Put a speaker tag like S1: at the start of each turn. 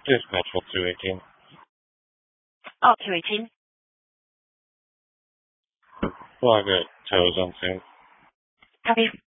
S1: Yes, Metro 218.
S2: Oh, 218.
S1: Well, I got toes on scene.
S2: Copy.